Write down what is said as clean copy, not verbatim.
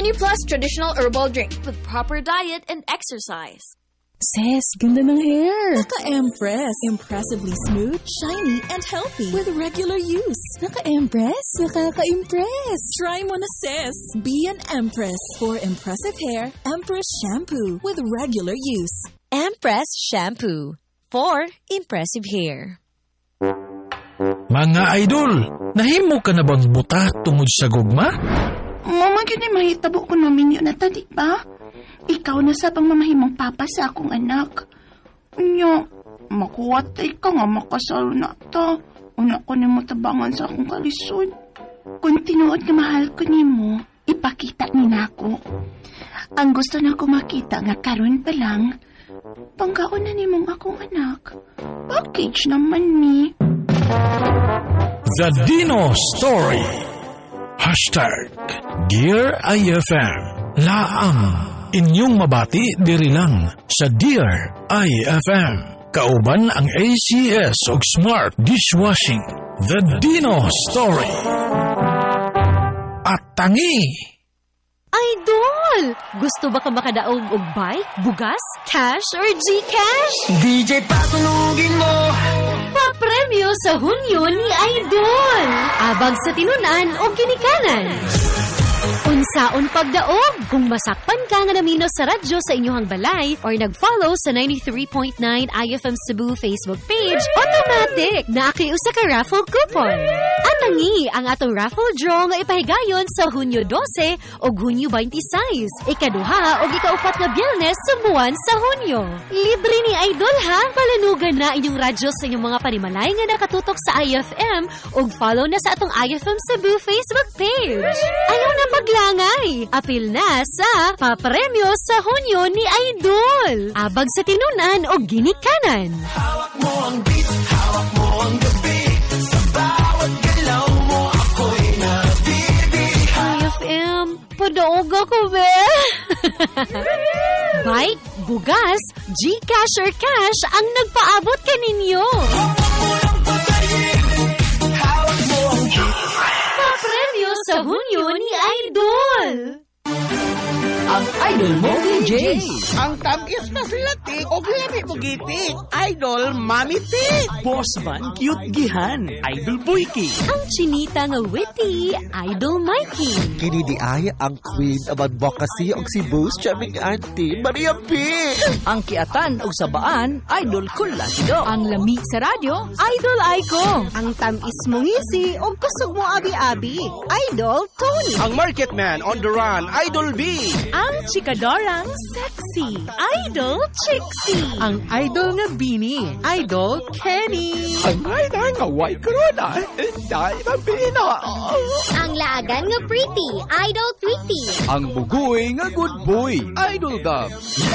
UniPlus traditional herbal drink with proper diet and exercise. Sis, ganda ng hair. Naka-Empress. Impressively smooth, shiny, and healthy with regular use. Naka-Empress? Nakaka-impress. Try mo na, sis. Be an Empress. For impressive hair, Empress Shampoo with regular use. Empress Shampoo. For impressive hair. Mga idol, nahimo ka na bang buta tungod sa gugma? Mama, gini mahitabo ko namin yun na tadi ba? Ikaw na sa pang mamahimong papa sa akong anak. Unya, makuwatay ka nga makasal na ta. Una ko ni mo tabangan sa akong kalisod. Kung tinuod nga mahal ko ni mo, ipakita ni nako. Ang gusto na ko makita nga karon pa lang, panggaon na ni mong akong anak. Package naman ni. The Dino Story. #Dear IFM. Laang inyong mabati diri lang sa Dear IFM. Kauban ang ACS ug Smart Dishwashing. The Dino Story. At tangi. Idol! Gusto ba ka makadaog og bike, bugas, cash, or Gcash? DJ patulugin mo! Papremyo sa Hunyo ni Idol! Abag sa tinunan o ginikanan. Unsaon pagdaog kung masakpan ka nga namino sa radyo sa inyong balay or nag-follow sa 93.9 IFM Cebu Facebook page, automatic na akiusa ka raffle coupon. Anangi ang atong raffle draw nga ipahigayon sa Hunyo 12 o Hunyo 26, ikaduha o ikaupat na Biyernes sa buwan sa Hunyo. Libre ni Idol ha, palanugan na inyong radyo sa inyong mga panimalay nga nakatutok sa IFM o follow na sa atong IFM Cebu Facebook page. Ayaw na maglangay. Apil na sa papremyo sa Hunyo ni Idol. Abag sa tinunan o ginikanan. Hawak mo ang beat, hawak mo ang gabi. Sa bawat galaw mo ako'y nabibig. IFM, padaog ako be. Bike, bugas, Gcash or cash ang nagpaabot kaninyo. Hawak mo ang beat. Papremyo sa Hunyo ni Idol. Ang Idol mo DJs. Ang tamis na silatik o lami mo gitik. Idol Mami Tik. Boss Van Cute Gihan. Idol Boyki. Ang chinita nga witty, Idol Mikey. Kini di ay ang Queen of Advocacy og Cebu's Chaming Auntie Maria P. Ang kiatan og sabaan, Idol Kulakido. Ang lami sa radyo, Idol Aiko. Ang tamis mong ngisi o kusog mo abi-abi, Idol Tony. Ang Market Man on the Run, Idol B. Ang chikadorang sexy, Idol Chixie. Ang Idol nga Bini, Idol Kenny. Ang Idol nga white corona, dahil ang Bina. Ang laagan nga pretty, Idol Tweety. Ang bugoy nga good boy, Idol Dub.